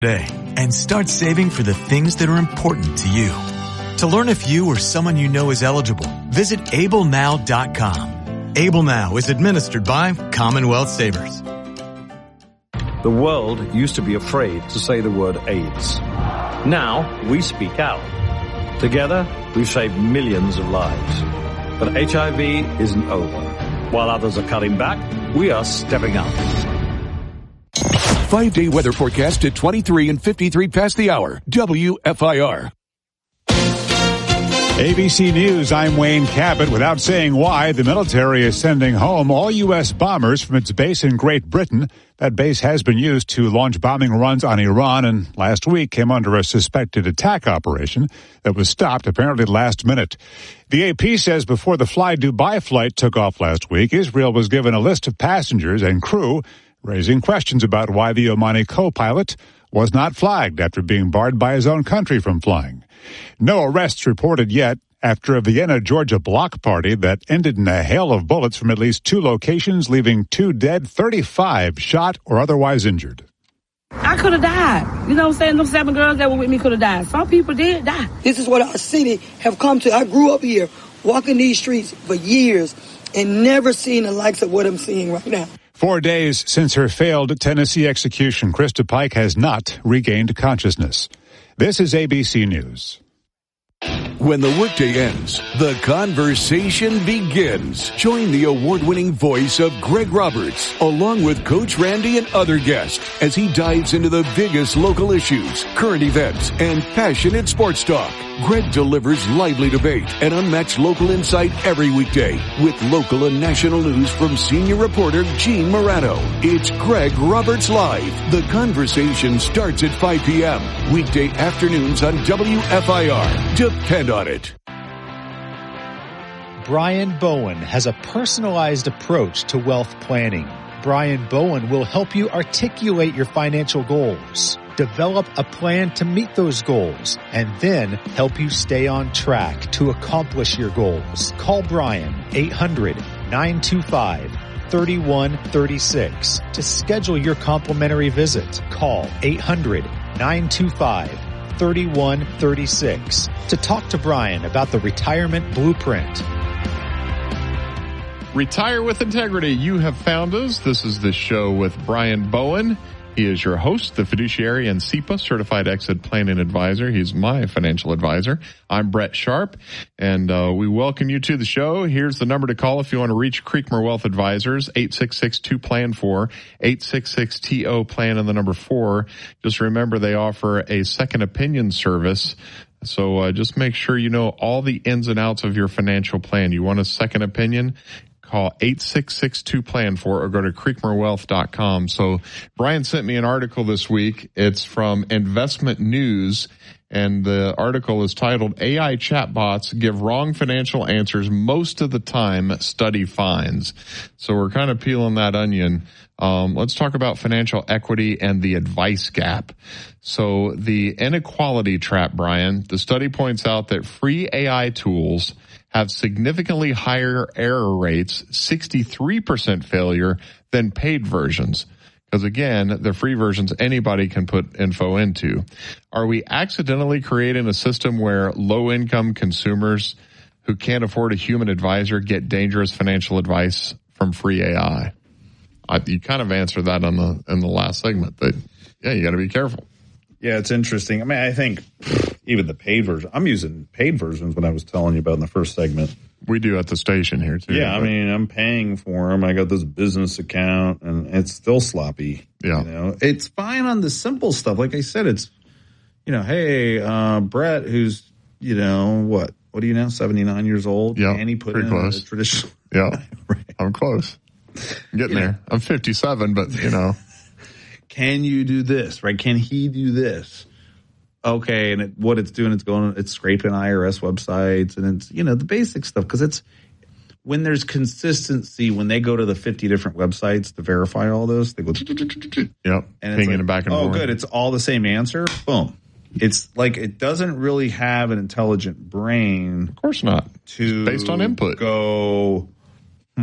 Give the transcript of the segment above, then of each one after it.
Today and start saving for the things that are important to you. To learn if you or someone you know is eligible, visit ablenow.com. AbleNow is administered by Commonwealth Savers. The world used to be afraid to say the word AIDS. Now we speak out. Together, we've saved millions of lives. But HIV isn't over. While others are cutting back, we are stepping up. 5-day weather forecast at 23 and 53 past the hour. WFIR. ABC News, I'm Wayne Cabot. Without saying why, the military is sending home all U.S. bombers from its base in Great Britain. That base has been used to launch bombing runs on Iran and last week came under a suspected attack operation that was stopped apparently last minute. The AP says before the Fly Dubai flight took off last week, Israel was given a list of passengers and crew, raising questions about why the Omani co-pilot was not flagged after being barred by his own country from flying. No arrests reported yet after a Vienna, Georgia block party that ended in a hail of bullets from at least 2 locations, leaving 2 dead, 35 shot or otherwise injured. I could have died. You know what I'm saying? Those 7 girls that were with me could have died. Some people did die. This is what our city have come to. I grew up here, walking these streets for years, and never seen the likes of what I'm seeing right now. 4 days since her failed Tennessee execution, Krista Pike has not regained consciousness. This is ABC News. When the workday ends, the conversation begins. Join the award-winning voice of Greg Roberts, along with Coach Randy and other guests, as he dives into the biggest local issues, current events, and passionate sports talk. Greg delivers lively debate and unmatched local insight every weekday with local and national news from senior reporter Gene Morano. It's Greg Roberts Live. The conversation starts at 5 p.m. weekday afternoons on WFIR. Depend on it. Brian Bowen has a personalized approach to wealth planning. Brian Bowen will help you articulate your financial goals, develop a plan to meet those goals, and then help you stay on track to accomplish your goals. Call Brian 800-925-3136 to schedule your complimentary visit. Call 800-925-3136 to talk to Brian about the Retirement Blueprint. Retire with Integrity. You have found us. This is the show with Brian Bowen. He is your host, the fiduciary and SEPA certified exit planning advisor. He's my financial advisor. I'm Brett Sharp, and we welcome you to the show. Here's the number to call if you want to reach Creekmore Wealth Advisors, 866-2-PLAN-4, 866-TO-PLAN and the number 4. Just remember they offer a second opinion service. So just make sure you know all the ins and outs of your financial plan. You want a second opinion? Call 866-2-PLAN-4 or go to creekmorewealth.com. So Brian sent me an article this week. It's from Investment News, and the article is titled AI Chatbots Give Wrong Financial Answers Most of the Time, Study Finds. So we're kind of peeling that onion. Let's talk about financial equity and the advice gap. So the inequality trap, Brian, the study points out that free AI tools have significantly higher error rates, 63% failure, than paid versions. Because again, the free versions anybody can put info into. Are we accidentally creating a system where low-income consumers who can't afford a human advisor get dangerous financial advice from free AI? You kind of answered that in the last segment. That you got to be careful. Yeah, it's interesting. I mean, I think even the paid version, I'm using paid versions when I was telling you about in the first segment. We do at the station here, too. Yeah, I mean, I'm paying for them. I got this business account, and it's still sloppy. Yeah. You know, it's fine on the simple stuff. Like I said, it's, hey, Brett, who's, what are you now, 79 years old? Yeah, and he put pretty in close. a traditional. Yeah, right. I'm close. I'm getting there. I'm 57, but, Can you do this, right? Can he do this? Okay, and what it's doing, it's scraping IRS websites, and it's, the basic stuff, because it's, when there's consistency, when they go to the 50 different websites to verify all those, they go, yep, and pinging it back and forth. Oh, good, it's all the same answer. Boom. It's like it doesn't really have an intelligent brain. Of course not. To based on input. Go,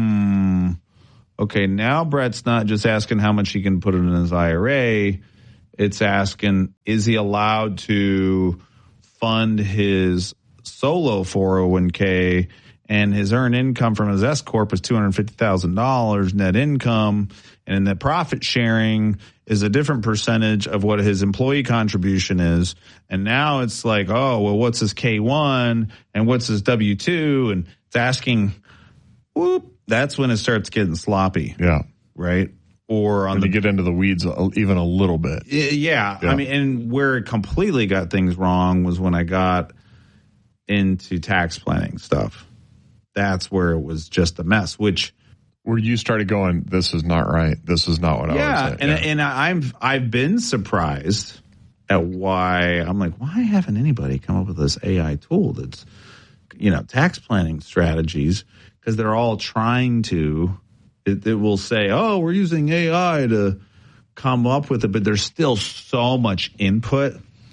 okay, now Brett's not just asking how much he can put in his IRA. It's asking, is he allowed to fund his solo 401k, and his earned income from his S Corp is $250,000 net income, and the profit sharing is a different percentage of what his employee contribution is. And now it's like, oh, well, what's his K1 and what's his W-2? And it's asking, whoop, that's when it starts getting sloppy. Yeah. Right? Or when you get into the weeds even a little bit. Yeah. I mean, and where it completely got things wrong was when I got into tax planning stuff. That's where it was just a mess, where you started going, this is not right. This is not what I was saying. And I've been surprised at why I'm like, why haven't anybody come up with this AI tool that's, tax planning strategies? Because they're all trying to. It will say, oh, we're using AI to come up with it, but there's still so much input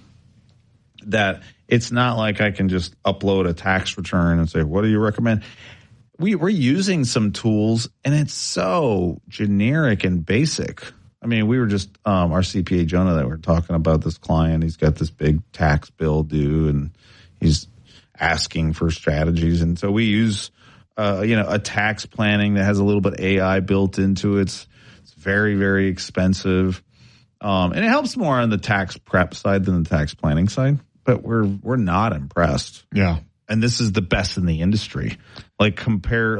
that it's not like I can just upload a tax return and say, what do you recommend? We're using some tools, and it's so generic and basic. I mean, we were just, our CPA, Jonah, that we were talking about this client. He's got this big tax bill due, and he's asking for strategies. And so we use, a tax planning that has a little bit AI built into it. It's very, very expensive. And it helps more on the tax prep side than the tax planning side. But we're not impressed. Yeah. And this is the best in the industry. You compare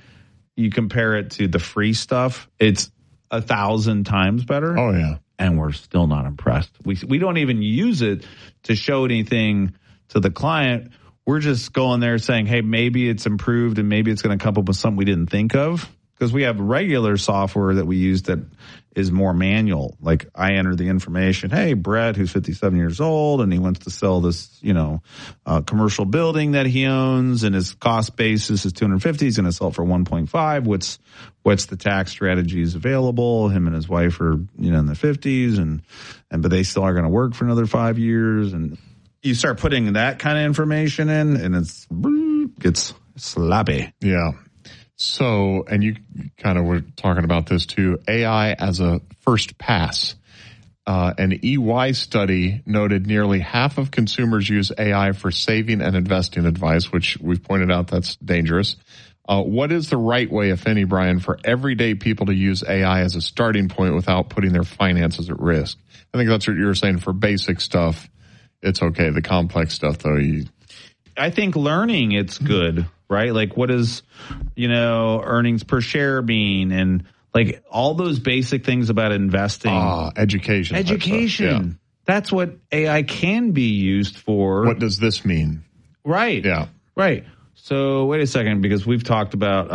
it to the free stuff, it's 1,000 times better. Oh yeah. And we're still not impressed. We don't even use it to show anything to the client. We're just going there saying, hey, maybe it's improved and maybe it's going to come up with something we didn't think of. Because we have regular software that we use that is more manual. Like I enter the information, hey, Brett, who's 57 years old, and he wants to sell this, commercial building that he owns, and his cost basis is $250. He's going to sell it for 1.5. What's the tax strategies available? Him and his wife are, in their 50s, but they still are going to work for another 5 years. And you start putting that kind of information in, and gets sloppy. Yeah. So, and you kind of were talking about this too, AI as a first pass. An EY study noted nearly half of consumers use AI for saving and investing advice, which we've pointed out that's dangerous. What is the right way, if any, Brian, for everyday people to use AI as a starting point without putting their finances at risk? I think that's what you were saying. For basic stuff, it's okay. The complex stuff, though, I think learning it's good, right? Like what is, earnings per share mean, and like all those basic things about investing. Education. Yeah. That's what AI can be used for. What does this mean? Right. Yeah. Right. So wait a second, because we've talked about,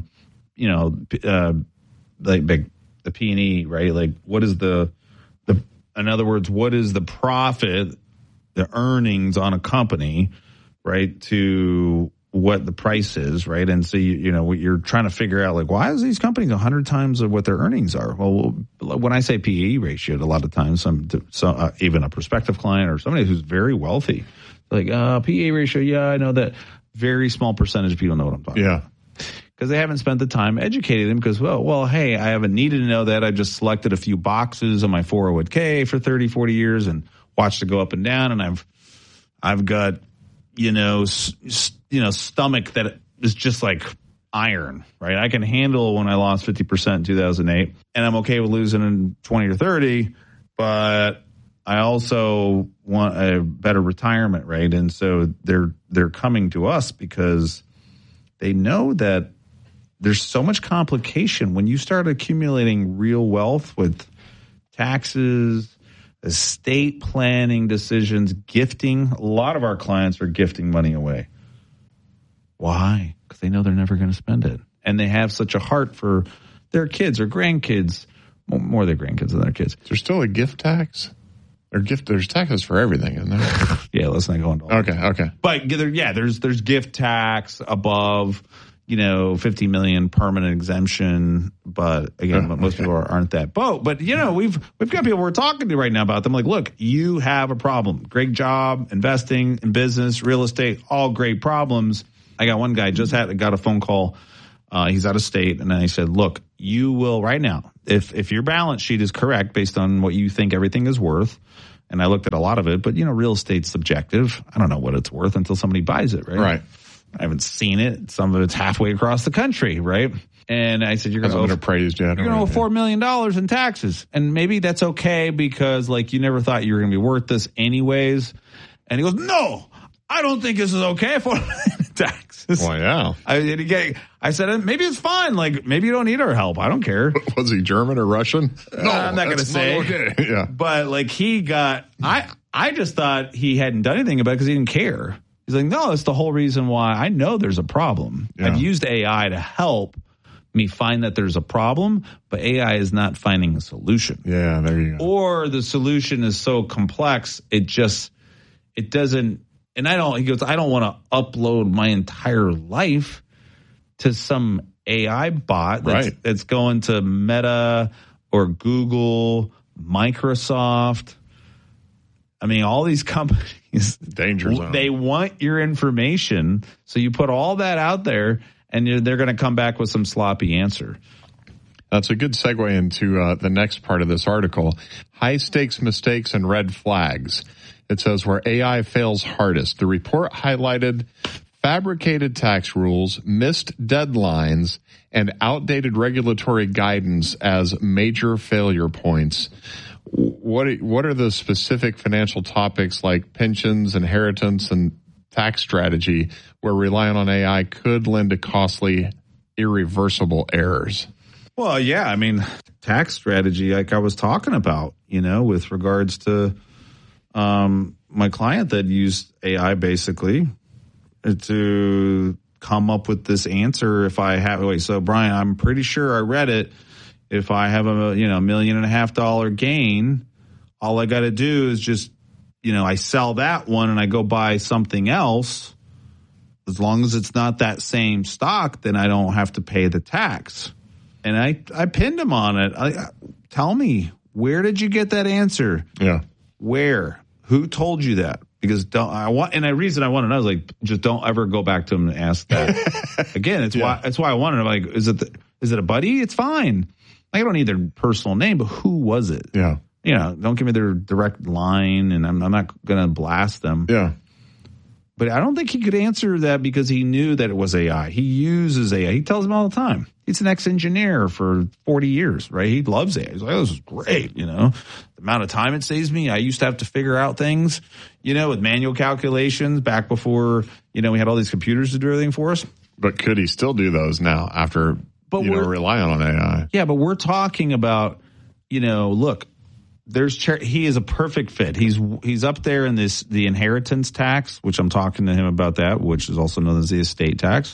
like the P&E, right? Like what is in other words, what is the profit, the earnings on a company, right, to what the price is, right? And so, you're trying to figure out, like, why is these companies 100 times of what their earnings are? Well, when I say PE ratio, a lot of times, even a prospective client or somebody who's very wealthy, like, PE ratio, yeah, I know that. Very small percentage of people know what I'm talking about. Because they haven't spent the time educating them because, well, hey, I haven't needed to know that. I just selected a few boxes on my 401k for 30, 40 years and watched it go up and down. And I've got, stomach that is just like iron, right? I can handle when I lost 50% in 2008, and I'm okay with losing in 20 or 30, but I also want a better retirement, right? And so they're coming to us because they know that there's so much complication when you start accumulating real wealth with taxes, estate planning decisions, gifting. A lot of our clients are gifting money away. Why? Because they know they're never going to spend it. And they have such a heart for their kids or grandkids, more their grandkids than their kids. There's still a gift tax? There's taxes for everything, isn't there? Yeah, let's not go into all Okay. But there's gift tax above, 50 million permanent exemption. But again, most people aren't that boat. But we've got people we're talking to right now about them. Like, look, you have a problem. Great job investing in business, real estate, all great problems. I got one guy got a phone call. He's out of state, and I said, look, you will right now. if your balance sheet is correct based on what you think everything is worth, and I looked at a lot of it, but real estate's subjective. I don't know what it's worth until somebody buys it, right? Right. I haven't seen it. Some of it's halfway across the country, right? And I said, you're going to owe $4 million in taxes. And maybe that's okay because you never thought you were going to be worth this anyways. And he goes, no, I don't think this is okay for taxes. Well, yeah. I said, maybe it's fine. Maybe you don't need our help. I don't care. Was he German or Russian? No, I'm not going to say. Okay. Yeah. But I just thought he hadn't done anything about it because he didn't care. He's like, no, it's the whole reason why I know there's a problem. Yeah. I've used AI to help me find that there's a problem, but AI is not finding a solution. Yeah, there you go. Or the solution is so complex, it doesn't, and he goes, I don't want to upload my entire life to some AI bot that's going to Meta or Google, Microsoft. I mean, all these companies, danger zone. They want your information. So you put all that out there and they're going to come back with some sloppy answer. That's a good segue into the next part of this article. High stakes mistakes and red flags. It says where AI fails hardest. The report highlighted fabricated tax rules, missed deadlines, and outdated regulatory guidance as major failure points. What are the specific financial topics like pensions, inheritance, and tax strategy where relying on AI could lend to costly, irreversible errors? Well, yeah, I mean, tax strategy, like I was talking about, with regards to my client that used AI basically to come up with this answer. If I have, so Brian, I'm pretty sure I read it. If I have a $1.5 million gain, all I got to do is just, I sell that one and I go buy something else. As long as it's not that same stock, then I don't have to pay the tax. And I pinned him on it. Tell me, where did you get that answer? Yeah. Where? Who told you that? Because the reason I want to know is just don't ever go back to him and ask that again. It's why I wanted to is it a buddy? It's fine. I don't need their personal name, but who was it? Yeah. Don't give me their direct line, and I'm not going to blast them. Yeah. But I don't think he could answer that because he knew that it was AI. He uses AI. He tells them all the time. He's an ex-engineer for 40 years, right? He loves AI. He's like, this is great, The amount of time it saves me. I used to have to figure out things, with manual calculations back before, we had all these computers to do everything for us. But could he still do those now after, relying on AI? Yeah, but we're talking about, look, he is a perfect fit. He's up there in the inheritance tax, which I'm talking to him about that, which is also known as the estate tax.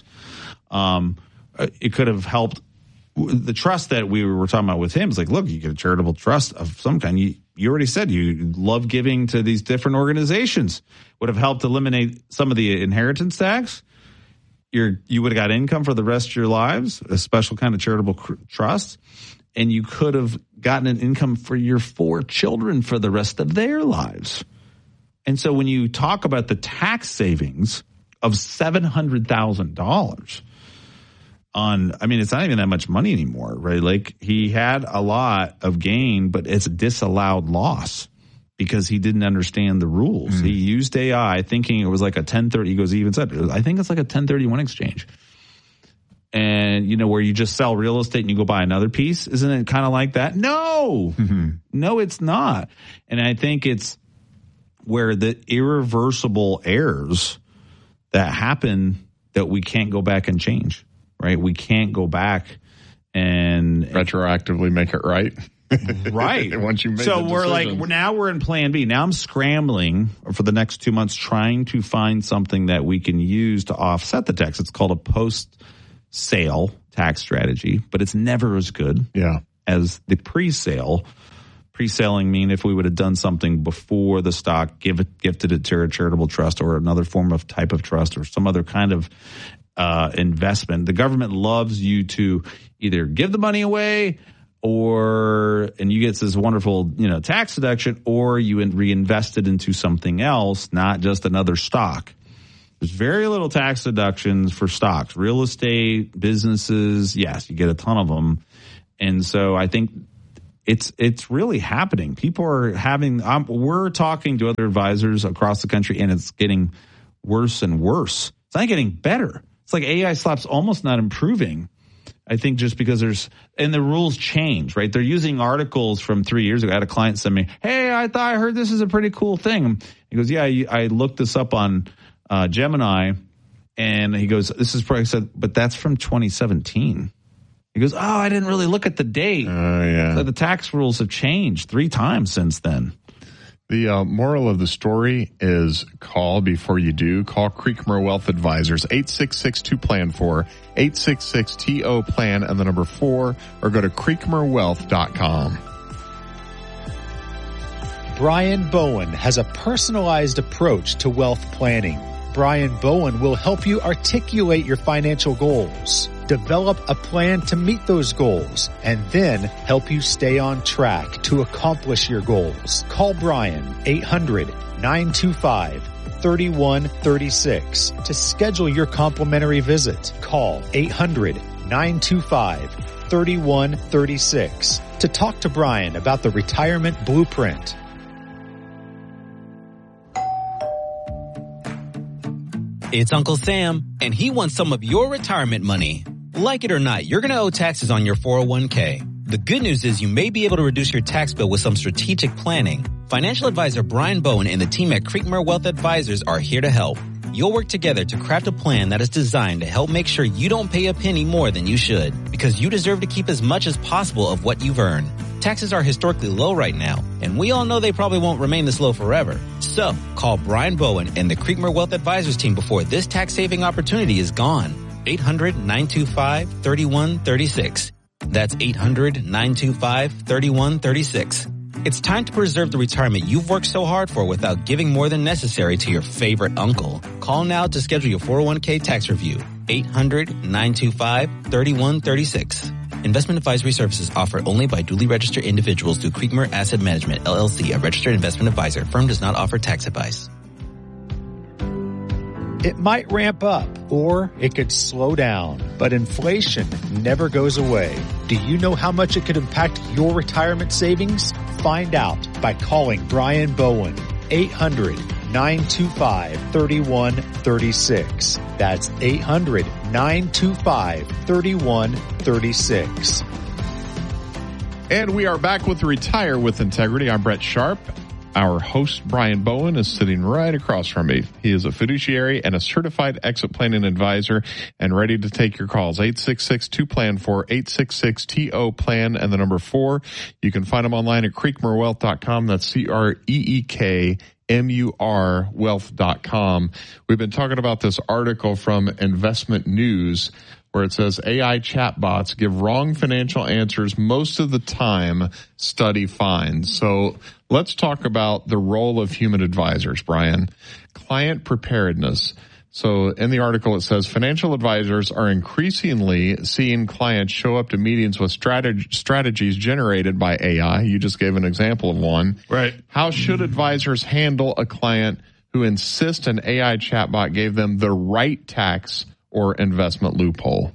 It could have helped the trust that we were talking about with him. Is look, you get a charitable trust of some kind. You already said you love giving to these different organizations. Would have helped eliminate some of the inheritance tax. You would have got income for the rest of your lives, a special kind of charitable trust. And you could have gotten an income for your 4 children for the rest of their lives. And so when you talk about the tax savings of $700,000 it's not even that much money anymore, right? He had a lot of gain, but it's a disallowed loss because he didn't understand the rules. He used AI thinking it was like a 1030. He even said, I think it's like a 1031 exchange. And, where you just sell real estate and you go buy another piece. Isn't it kind of like that? No, No, it's not. And I think it's where the irreversible errors that happen that we can't go back and change, right? We can't go back and retroactively make it right. Right. Once you make so we're in plan B. Now I'm scrambling for the next 2 months trying to find something that we can use to offset the tax. It's called a post-sale tax strategy, but it's never as good as the pre-sale. Pre-selling mean if we would have done something before the stock, gifted it to a charitable trust or another form of type of trust or some other kind of investment. The government loves you to either give the money away and you get this wonderful, tax deduction, or you reinvest it into something else, not just another stock. There's very little tax deductions for stocks. Real estate, businesses, yes, you get a ton of them. And so I think it's really happening. People are having, we're talking to other advisors across the country, and it's getting worse and worse. It's not getting better. It's like AI slap's almost not improving. I think just because and the rules change, right? They're using articles from 3 years ago. I had a client send me, hey, I heard this is a pretty cool thing. He goes, yeah, I looked this up on Gemini, and he goes, this is probably, I said, but that's from 2017. He goes, oh, I didn't really look at the date. Oh, yeah. So the tax rules have changed 3 times since then. The moral of the story is call before you do. Call Creekmore Wealth Advisors, 866-2-PLAN-4, 866-TO-PLAN, and the number 4, or go to creekmorewealth.com. Brian Bowen has a personalized approach to wealth planning. Brian Bowen will help you articulate your financial goals, develop a plan to meet those goals, and then help you stay on track to accomplish your goals. Call Brian 800-925-3136 to schedule your complimentary visit. Call 800-925-3136 to talk to Brian about the retirement blueprint. It's Uncle Sam, and he wants some of your retirement money. Like it or not, you're going to owe taxes on your 401k. The good news is you may be able to reduce your tax bill with some strategic planning. Financial advisor Brian Bowen and the team at Creekmore Wealth Advisors are here to help. You'll work together to craft a plan that is designed to help make sure you don't pay a penny more than you should, because you deserve to keep as much as possible of what you've earned. Taxes are historically low right now, and we all know they probably won't remain this low forever. So, call Brian Bowen and the Creekmore Wealth Advisors team before this tax-saving opportunity is gone. 800-925-3136. That's 800-925-3136. It's time to preserve the retirement you've worked so hard for without giving more than necessary to your favorite uncle. Call now to schedule your 401k tax review. 800-925-3136. Investment advisory services offered only by duly registered individuals through Creekmore Asset Management, LLC, a registered investment advisor. Firm does not offer tax advice. It might ramp up, or it could slow down, but inflation never goes away. Do you know how much it could impact your retirement savings? Find out by calling Brian Bowen, 800-925-3136. That's 800-925-3136. And we are back with Retire with Integrity. I'm Brett Sharp. Our host, Brian Bowen, is sitting right across from me. He is a fiduciary and a certified exit planning advisor and ready to take your calls. 866-2-PLAN-4, 866-TO-PLAN, and the number 4. You can find him online at creekmorewealth.com. That's CREEKMUR wealth.com. We've been talking about this article from Investment News where it says AI chatbots give wrong financial answers most of the time, study finds. So let's talk about the role of human advisors, Brian. Client preparedness. So in the article it says financial advisors are increasingly seeing clients show up to meetings with strategies generated by AI. You just gave an example of one. Right. How should advisors handle a client who insists an AI chatbot gave them the right tax or investment loophole?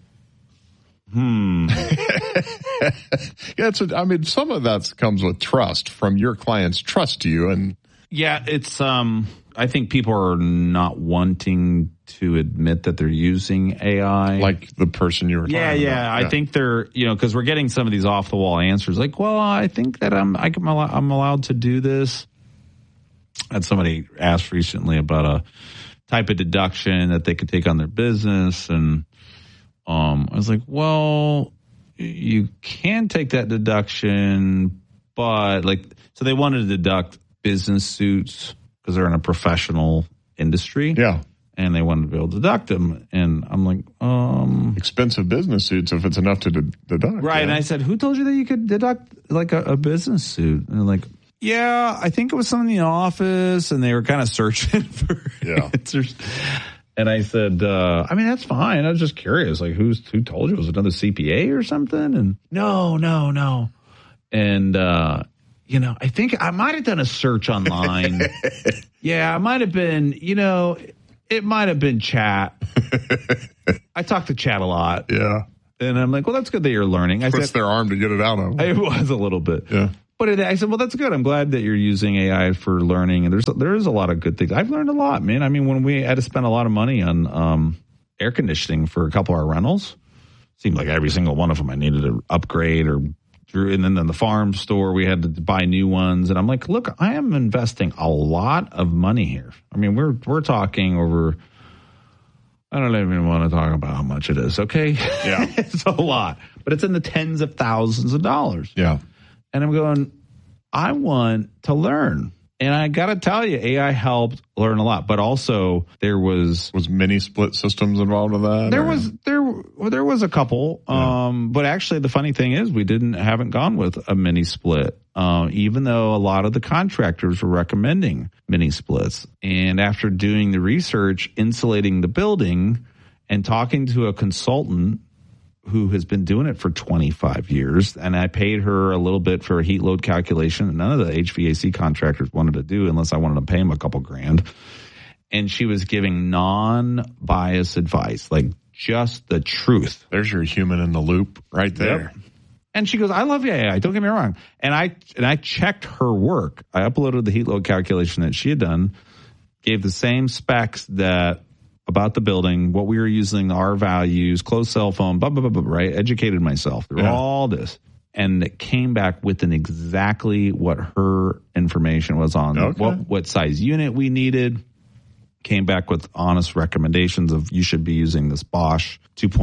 Yeah, some of that comes with trust from your clients. Trust you, and yeah, it's. I think people are not wanting to admit that they're using AI, like the person you were talking about. Yeah. I think they're, because we're getting some of these off the wall answers, like, well, I think that I'm allowed to do this. I had somebody ask recently about a type of deduction that they could take on their business. And I was like, well, you can take that deduction, but so they wanted to deduct business suits because they're in a professional industry. Yeah. And they wanted to be able to deduct them. And I'm like, expensive business suits if it's enough to deduct. Right. Yeah. And I said, who told you that you could deduct like a business suit? And they're like, yeah, I think it was someone in the office, and they were kind of searching for answers. And I said, that's fine. I was just curious, like, who told you? Was it another CPA or something? And no. And, I think I might have done a search online. Yeah, I might have been, it might have been chat. I talk to chat a lot. Yeah. And I'm like, well, that's good that you're learning. I Puts said, their arm to get it out of them. It was a little bit. Yeah. But I said, well, that's good. I'm glad that you're using AI for learning. And there is a lot of good things. I've learned a lot, man. I mean, when we had to spend a lot of money on air conditioning for a couple of our rentals, seemed like every single one of them I needed to upgrade and then in the farm store, we had to buy new ones. And I'm like, look, I am investing a lot of money here. I mean, we're talking over, I don't even want to talk about how much it is, okay? Yeah. It's a lot. But it's in the tens of thousands of dollars. Yeah. And I'm going, I want to learn. And I got to tell you, AI helped learn a lot. But also there was mini split systems involved with that? There was a couple. Yeah. But actually the funny thing is we haven't gone with a mini split. Even though a lot of the contractors were recommending mini splits. And after doing the research, insulating the building and talking to a consultant who has been doing it for 25 years, and I paid her a little bit for a heat load calculation that none of the HVAC contractors wanted to do unless I wanted to pay them a couple grand. And she was giving non-biased advice, like just the truth. There's your human in the loop right there. Yep. And she goes, I love AI, don't get me wrong. And I checked her work. I uploaded the heat load calculation that she had done, gave the same specs about the building, what we were using, our values, closed cell phone, blah, blah, blah, blah, right? Educated myself through all this. And it came back with exactly what her information was on, what size unit we needed. Came back with honest recommendations of you should be using this Bosch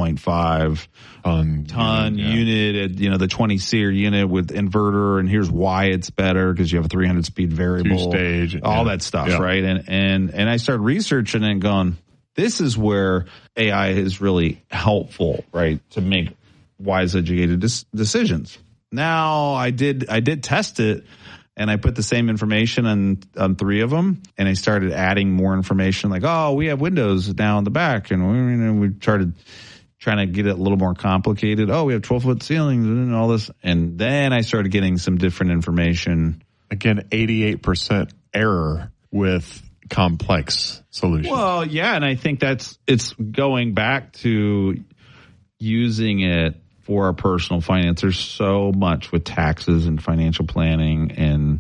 2.5 ton unit, the 20 SEER unit with inverter, and here's why it's better because you have a 300 speed variable, 2-stage, all that stuff, right? And I started researching and going, this is where AI is really helpful, right, to make wise, educated decisions. Now, I did test it, and I put the same information on 3 of them, and I started adding more information, like, oh, we have windows now in the back, and we started trying to get it a little more complicated. Oh, we have 12-foot ceilings and all this, and then I started getting some different information. Again, 88% error with complex solutions. Well, yeah, and I think it's going back to using it for our personal finance. There's so much with taxes and financial planning and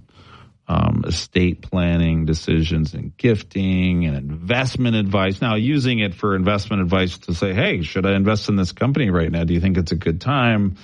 estate planning decisions and gifting and investment advice. Now, using it for investment advice to say, hey, should I invest in this company right now? Do you think it's a good time?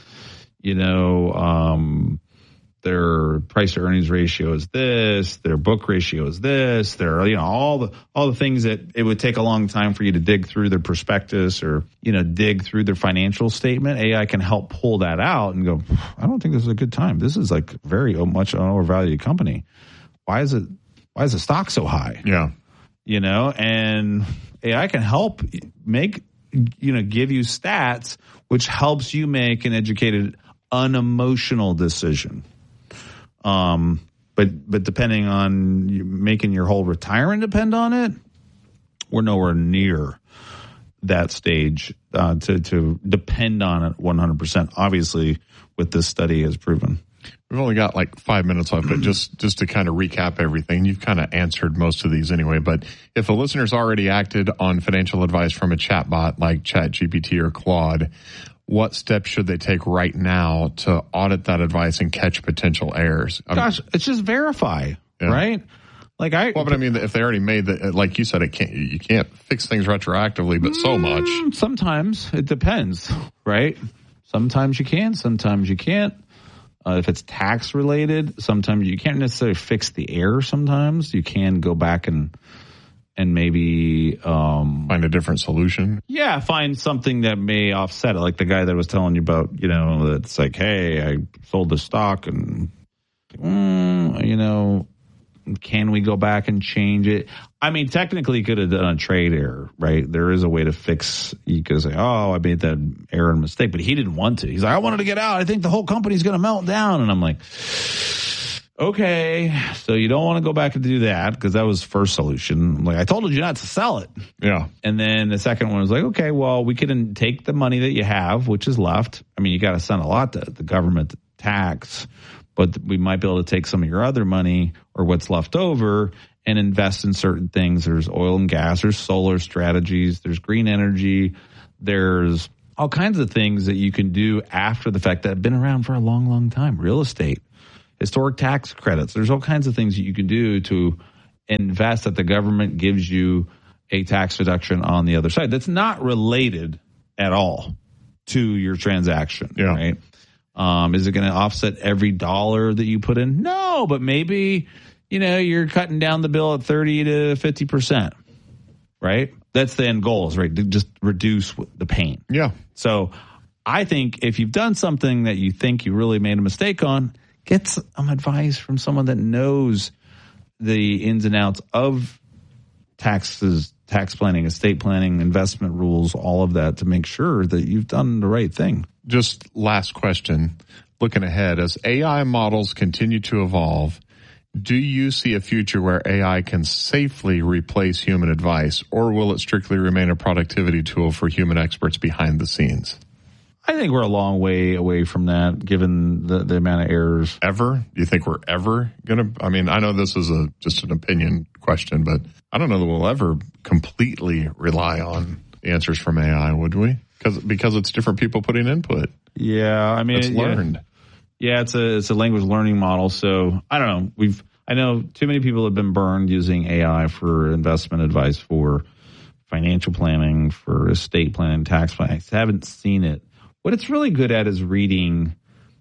Their price to earnings ratio is this, their book ratio is this, their, all the things that it would take a long time for you to dig through their prospectus or, dig through their financial statement. AI can help pull that out and go, I don't think this is a good time. This is like very much an overvalued company. Why is the stock so high? Yeah. And AI can help give you stats, which helps you make an educated, unemotional decision. But depending on you making your whole retirement depend on it, we're nowhere near that stage to depend on it 100%. Obviously, what this study has proven. We've only got like 5 minutes left, but just to kind of recap everything, you've kind of answered most of these anyway. But if a listener's already acted on financial advice from a chatbot like ChatGPT or Claude, what steps should they take right now to audit that advice and catch potential errors? Gosh, it's just verify, right? But I mean, if they already made that, like you said, you can't fix things retroactively, but so much. Sometimes it depends, right? Sometimes you can, sometimes you can't. If it's tax related, sometimes you can't necessarily fix the error. Sometimes you can go back and maybe find a different solution. Yeah, find something that may offset it, like the guy that was telling you about. That's like, hey, I sold the stock, and can we go back and change it? I mean, technically, you could have done a trade error, right? There is a way to fix. You could say, oh, I made that error and mistake, but he didn't want to. He's like, I wanted to get out. I think the whole company's going to melt down, and I'm like, okay, so you don't want to go back and do that because that was first solution. I'm like, I told you not to sell it. Yeah. And then the second one was like, okay, well, we can take the money that you have, which is left. I mean, you got to send a lot to the government tax, but we might be able to take some of your other money or what's left over and invest in certain things. There's oil and gas, there's solar strategies, there's green energy, there's all kinds of things that you can do after the fact that have been around for a long, long time. Real estate, historic tax credits. There's all kinds of things that you can do to invest that the government gives you a tax deduction on the other side. That's not related at all to your transaction, right? Is it going to offset every dollar that you put in? No, but maybe, you're cutting down the bill at 30 to 50%, right? That's the end goal, is right? To just reduce the pain. Yeah. So I think if you've done something that you think you really made a mistake on, get some advice from someone that knows the ins and outs of taxes, tax planning, estate planning, investment rules, all of that, to make sure that you've done the right thing. Just last question, looking ahead, as AI models continue to evolve, do you see a future where AI can safely replace human advice, or will it strictly remain a productivity tool for human experts behind the scenes? I think we're a long way away from that, given the amount of errors. Ever? Do you think we're ever going to? I mean, I know this is just an opinion question, but I don't know that we'll ever completely rely on answers from AI, would we? Because it's different people putting input. Yeah, I mean, it's learned. Yeah, it's a language learning model. So I don't know. I know too many people have been burned using AI for investment advice, for financial planning, for estate planning, tax planning. I haven't seen it. What it's really good at is reading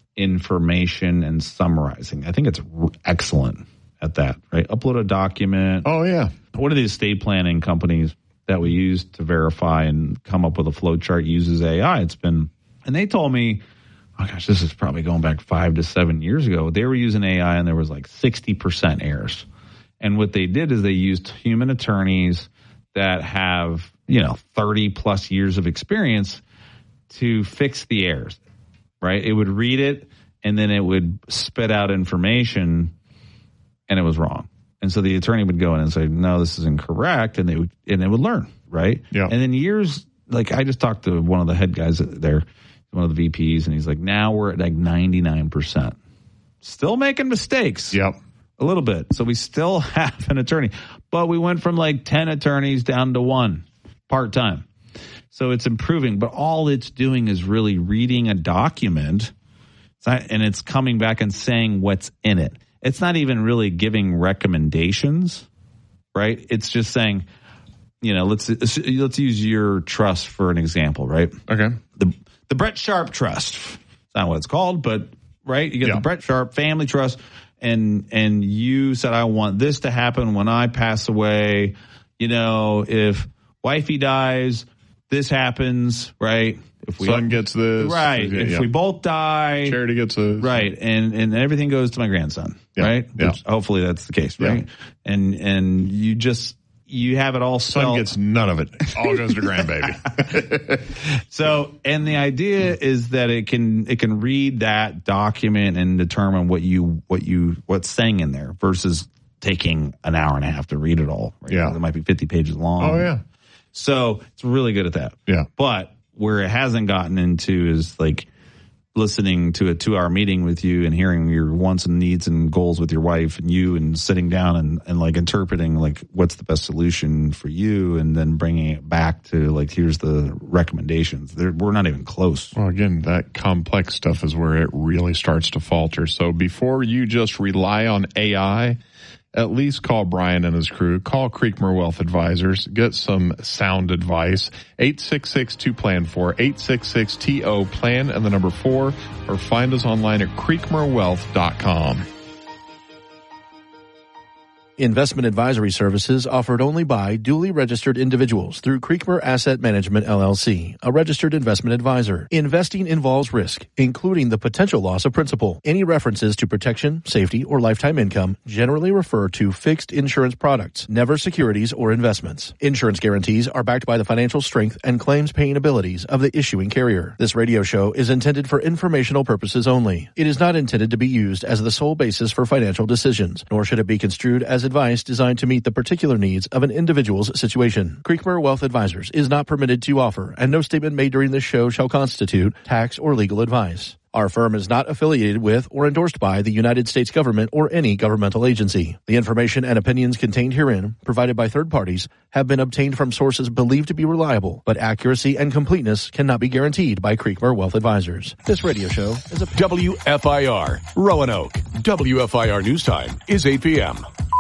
information and summarizing. I think it's excellent at that, right? Upload a document. Oh, yeah. One of the estate planning companies that we use to verify and come up with a flow chart uses AI. And they told me, oh gosh, this is probably going back 5 to 7 years ago. They were using AI and there was like 60% errors. And what they did is they used human attorneys that have, 30 plus years of experience to fix the errors, right? It would read it and then it would spit out information and it was wrong. And so the attorney would go in and say, no, this is incorrect. And they would learn, right? Yeah. And then years, like I just talked to one of the head guys there, one of the VPs, and he's like, now we're at like 99%. Still making mistakes. Yep. A little bit. So we still have an attorney. But we went from like 10 attorneys down to 1 part-time. So it's improving, but all it's doing is really reading a document, and it's coming back and saying what's in it. It's not even really giving recommendations, right? It's just saying, let's use your trust for an example, right? Okay. The Brett Sharp Trust. It's not what it's called, but right, you get the Brett Sharp Family Trust, and you said, I want this to happen when I pass away. If wifey dies, this happens, right? If son gets this, right? If we both die, charity gets this, right? And everything goes to my grandson, right? Yeah. Which hopefully that's the case, right? Yeah. And you have it all spelled. Son gets none of it. All goes to grandbaby. So, and the idea is that it can read that document and determine what's saying in there versus taking an hour and a half to read it all. Right? Yeah, it might be 50 pages long. Oh yeah. So it's really good at that. Yeah. But where it hasn't gotten into is like listening to a 2-hour meeting with you and hearing your wants and needs and goals with your wife and you, and sitting down and like interpreting like what's the best solution for you, and then bringing it back to like, here's the recommendations. We're not even close. Well, again, that complex stuff is where it really starts to falter. So before you just rely on AI, at least call Brian and his crew. Call Creekmore Wealth Advisors. Get some sound advice. 866-2-PLAN-4. 866-TO-PLAN and the number 4. Or find us online at creekmorewealth.com. Investment advisory services offered only by duly registered individuals through Creekmore Asset Management, LLC, a registered investment advisor. Investing involves risk, including the potential loss of principal. Any references to protection, safety, or lifetime income generally refer to fixed insurance products, never securities or investments. Insurance guarantees are backed by the financial strength and claims paying abilities of the issuing carrier. This radio show is intended for informational purposes only. It is not intended to be used as the sole basis for financial decisions, nor should it be construed as advice designed to meet the particular needs of an individual's situation. Creekmore Wealth Advisors is not permitted to offer, and no statement made during this show shall constitute tax or legal advice. Our firm is not affiliated with or endorsed by the United States government or any governmental agency. The information and opinions contained herein, provided by third parties, have been obtained from sources believed to be reliable, but accuracy and completeness cannot be guaranteed by Creekmur Wealth Advisors. This radio show is a WFIR, Roanoke. WFIR News Time is 8 p.m.